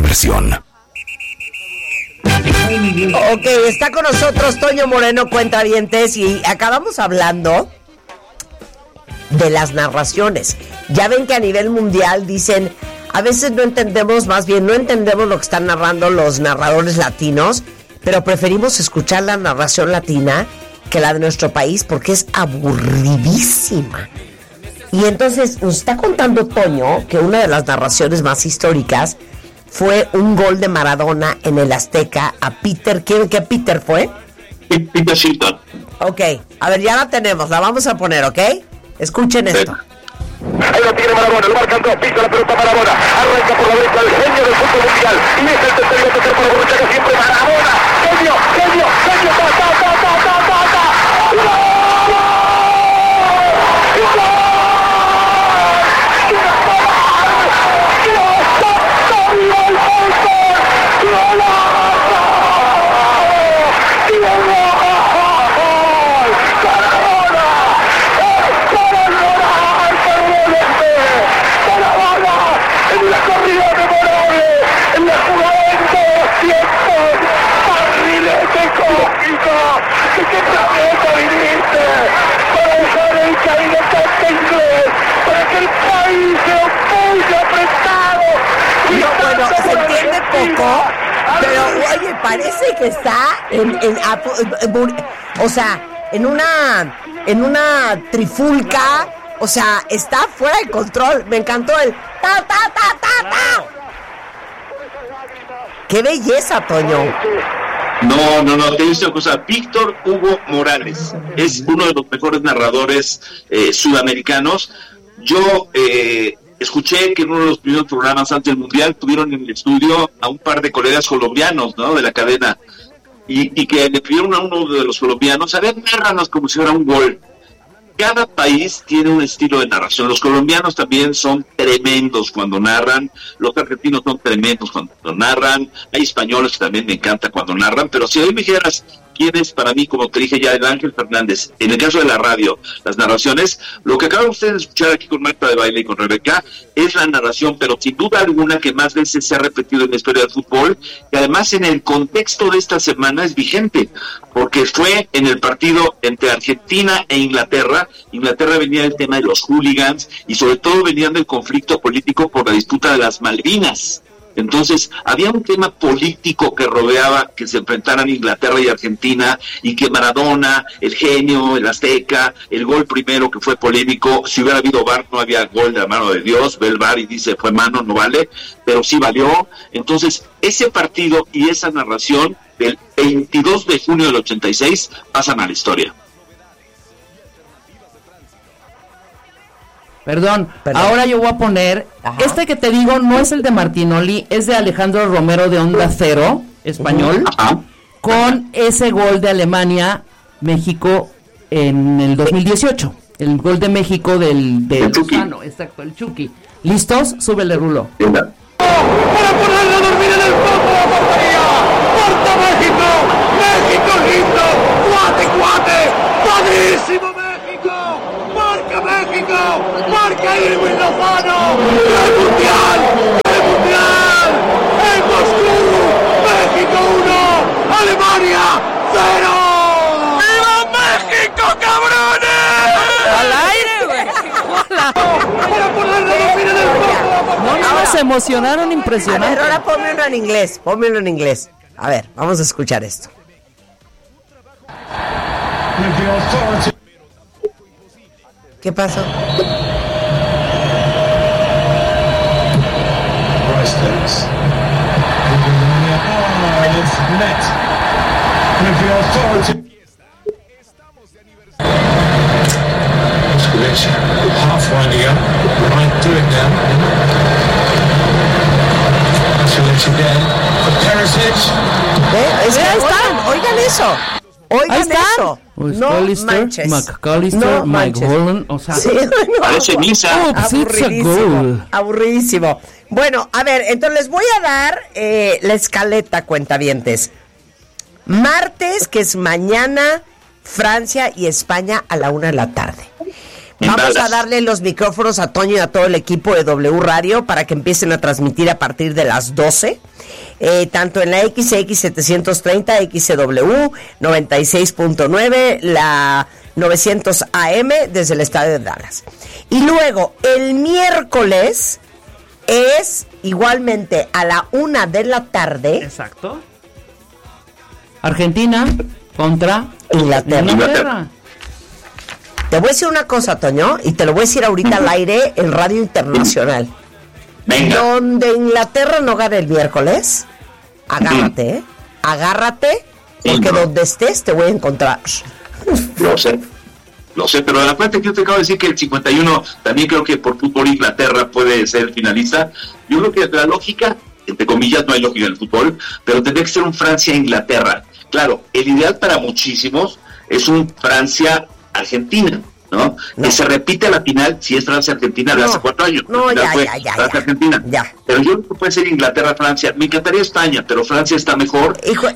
diversión. Ok, está con nosotros Toño Moreno, cuentavientes, y acabamos hablando de las narraciones. Ya ven que a nivel mundial dicen, a veces no entendemos lo que están narrando los narradores latinos, pero preferimos escuchar la narración latina que la de nuestro país porque es aburridísima. Y entonces nos está contando Toño que una de las narraciones más históricas fue un gol de Maradona en el Azteca a Peter. ¿Qué Peter fue? Peter Shilton. Ok, a ver, ya la tenemos, la vamos a poner, ¿ok? Escuchen esto. Ahí lo tiene Maradona, lo marcan dos, pisa la pelota Maradona, arranca por la derecha el genio del fútbol mundial, y es el tercer para Borruchaga, siempre Maradona, genio, Pero oye, parece que está en una trifulca, o sea, está fuera de control. Me encantó el ta. ¡Qué belleza, Toño! No, te dice una cosa. Víctor Hugo Morales es uno de los mejores narradores sudamericanos. Yo escuché que en uno de los primeros programas antes del Mundial tuvieron en el estudio a un par de colegas colombianos, ¿no?, de la cadena, y que le pidieron a uno de los colombianos, a ver, narranos como si fuera un gol. Cada país tiene un estilo de narración. Los colombianos también son tremendos cuando narran, los argentinos son tremendos cuando narran, hay españoles que también me encanta cuando narran, pero si hoy me dijeras quién es para mí, como te dije ya, el Ángel Fernández, en el caso de la radio, las narraciones, lo que acaban ustedes de escuchar aquí con Marta de Baile y con Rebeca, es la narración, pero sin duda alguna que más veces se ha repetido en la historia del fútbol, y además en el contexto de esta semana es vigente, porque fue en el partido entre Argentina e Inglaterra. Inglaterra venía del tema de los hooligans, y sobre todo venían del conflicto político por la disputa de las Malvinas. Entonces, había un tema político que rodeaba que se enfrentaran Inglaterra y Argentina, y que Maradona, el genio, el Azteca, el gol primero que fue polémico, si hubiera habido VAR no había gol de la mano de Dios, ve el VAR y dice fue mano, no vale, pero sí valió. Entonces, ese partido y esa narración del 22 de junio del 86 pasan a la historia. Perdón, ahora yo voy a poner, este que te digo no es el de Martinoli, es de Alejandro Romero de Onda Cero, español, con ese gol de Alemania, México en el 2018, el gol de México del Lozano, exacto, el Chucky. ¿Listos? Súbele, Rulo. Para ponerlo a dormir en el fondo de la portería. ¡Porta México! ¡México lindo! ¡Cuate! ¡Padrísimo México! ¡Marca México! ¡Marca Irwin Lozano! ¡El Mundial! ¡En Moscú! ¡México 1! ¡Alemania 0! ¡Viva México, cabrones! ¡Al aire, güey! Para ponerlo a dormir en el fondo. No, se emocionaron impresionante. A ver, ahora pónmelo en inglés. A ver, vamos a escuchar esto. ¿Qué pasó? Half winding up, right through it now. Ahí están, oigan eso. Oigan eso. No manches. McAllister, Mike Holland, o sea, sí, parece misa. Aburridísimo. Bueno, a ver, entonces les voy a dar la escaleta, cuentavientes. Martes, que es mañana, Francia y España a la 1:00 p.m. Vamos Dallas. a darle los micrófonos a Toño y a todo el equipo de W Radio para que empiecen a transmitir a partir de las 12. Tanto en la XX730, XCW 96.9, la 900 AM desde el estadio de Dallas. Y luego, el miércoles es igualmente a la 1 de la tarde. Exacto. Argentina contra Inglaterra. Te voy a decir una cosa, Toño, y te lo voy a decir ahorita al aire en Radio Internacional. Venga. Donde Inglaterra no gane el miércoles, agárrate, ¿eh? Agárrate, porque donde estés te voy a encontrar. Lo sé, pero aparte que yo te acabo de decir que el 51 también creo que por fútbol Inglaterra puede ser finalista. Yo creo que la lógica, entre comillas, no hay lógica en el fútbol, pero tendría que ser un Francia-Inglaterra. Claro, el ideal para muchísimos es un Francia-Argentina, ¿no? Que se repite la final si es Francia-Argentina de hace 4 años. No, ya. Francia-Argentina. Ya. Pero yo creo que puede ser Inglaterra-Francia. Me encantaría España, pero Francia está mejor. Hijo,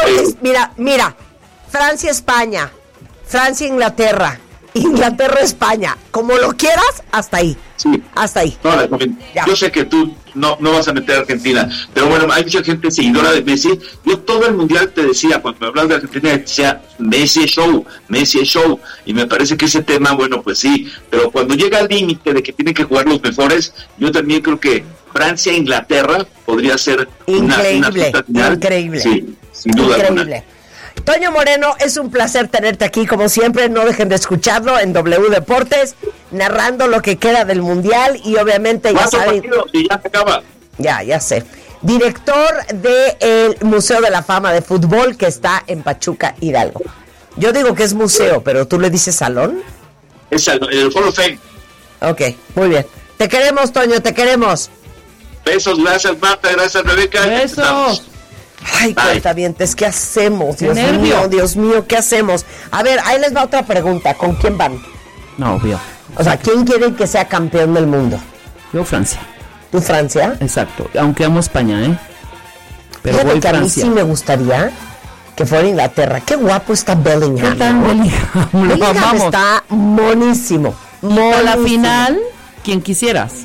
mira, Francia-España, Francia-Inglaterra, Inglaterra-España, como lo quieras, hasta ahí. Sí. Hasta ahí. No, yo sé que tú no vas a meter a Argentina, pero bueno, hay mucha gente seguidora de Messi. Yo todo el mundial te decía, cuando me hablas de Argentina, te decía Messi es show, y me parece que ese tema, bueno, pues sí, pero cuando llega al límite de que tienen que jugar los mejores, yo también creo que Francia e Inglaterra podría ser una fiesta final. Increíble. Sí, sin duda alguna. Toño Moreno, es un placer tenerte aquí, como siempre. No dejen de escucharlo en W Deportes, narrando lo que queda del Mundial y obviamente ya saben... Y ya se acaba. Ya sé. Director del Museo de la Fama de Fútbol que está en Pachuca, Hidalgo. Yo digo que es museo, pero ¿tú le dices salón? Es el Hall of Fame. Ok, muy bien. Te queremos, Toño, te queremos. Besos, gracias Marta, gracias Rebeca. Besos. Ay, cuentavientes, ¿qué hacemos? Qué Dios mío, ¿qué hacemos? A ver, ahí les va otra pregunta. ¿Con quién van? No, obvio. O sea, ¿quién quiere que sea campeón del mundo? Yo Francia. ¿Tú Francia? Exacto. Aunque amo España, ¿eh? Pero Fíjate voy que Francia. a mí sí me gustaría que fuera Inglaterra. Qué guapo está Bellingham. ¿Qué tal, ¿no? Bellingham? Lo Bellingham amamos. está monísimo. A la final, quien quisieras.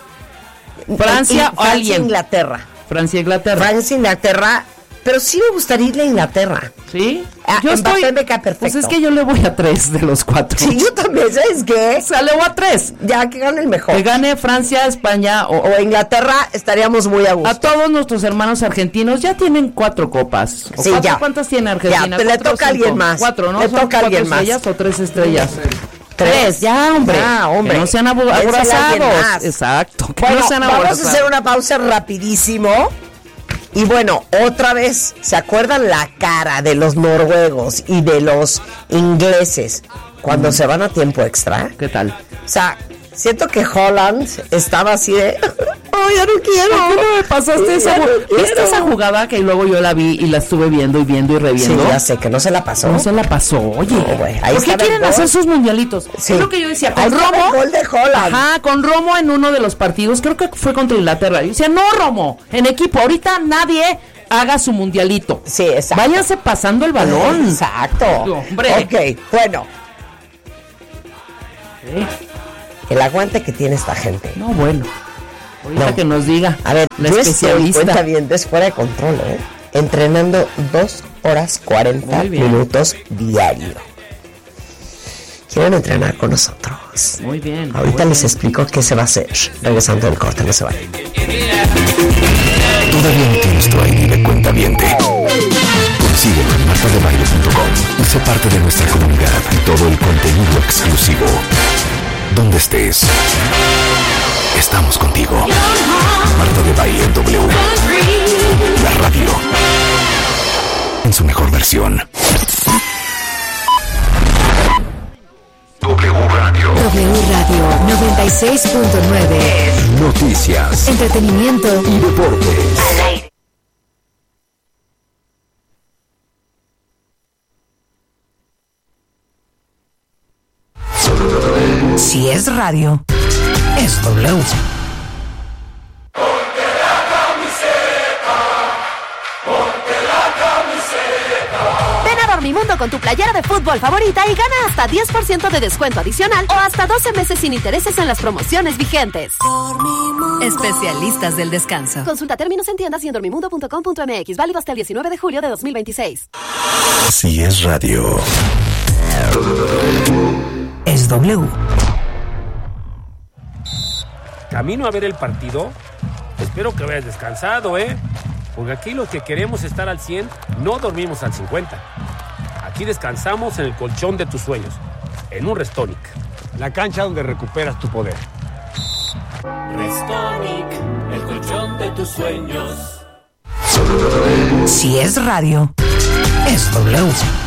Francia o alguien. Inglaterra. Francia-Inglaterra. Francia-Inglaterra. Pero sí me gustaría irle a Inglaterra. ¿Sí? Mbappé me cae perfecto. Pues es que yo le voy a 3 de los 4. Sí, yo también, ¿sabes qué? O sea, le voy a 3. Ya, que gane el mejor. Que gane Francia, España o Inglaterra, estaríamos muy a gusto. A todos nuestros hermanos argentinos ya tienen 4 copas. Sí, ya. ¿Cuántas tiene Argentina? Ya, le toca a alguien más. 4, ¿no? Le toca a alguien más. ¿3 estrellas o 3 estrellas? 3, ya, hombre. Ya, hombre. Que no sean aborazados. Exacto. Que bueno, no sean vamos aborazados. a hacer una pausa rapidísimo. Y bueno, otra vez, ¿se acuerdan la cara de los noruegos y de los ingleses cuando se van a tiempo extra? ¿Qué tal? O sea, siento que Holland estaba así de... ¡Oh, ya no quiero! ¿Por qué no me pasaste esa jugada? ¿Viste esa jugada que luego yo la vi y la estuve viendo y reviendo? Sí, ya sé, que no se la pasó. No se la pasó, oye. No, güey, ahí ¿por qué quieren hacer sus mundialitos? Sí. Es lo que yo decía, Ahí con estaba Romo. el gol de Holland. Ajá, con Romo en uno de los partidos, creo que fue contra Inglaterra. Yo decía, no, Romo, en equipo, ahorita nadie haga su mundialito. Sí, exacto. Váyanse pasando el balón. Exacto. Hombre. Ok, bueno. El aguante que tiene esta gente. No, bueno. Ahorita No. que nos diga. A ver, la yo especialista. estoy, cuenta bien, fuera de control, entrenando 2 horas 40 Muy bien. minutos diario. ¿Quieren entrenar con nosotros? Muy bien. Ahorita muy les bien. explico qué se va a hacer. Regresando del corte, no se vayan. ¿Todavía no tienes tu ID de cuentaviente? Consíguelo en martadebaile.com y sé parte de nuestra comunidad y todo el contenido exclusivo. Donde estés, estamos contigo. Marta de Baile en W. La radio en su mejor versión. W Radio. W Radio 96.9. Noticias, Entretenimiento y deportes. Si es radio, es W. Dormimundo con tu playera de fútbol favorita y gana hasta 10% de descuento adicional o hasta 12 meses sin intereses en las promociones vigentes. Especialistas del descanso. Consulta términos en tiendas y en dormimundo.com.mx. Válido hasta el 19 de julio de 2026. Si es radio, Es W. Camino a ver el partido. Espero que vayas descansado, porque aquí los que queremos estar al 100 no dormimos al 50. Aquí descansamos en el colchón de tus sueños, en un Restonic, la cancha donde recuperas tu poder. Restonic, el colchón de tus sueños. Si es radio, es W.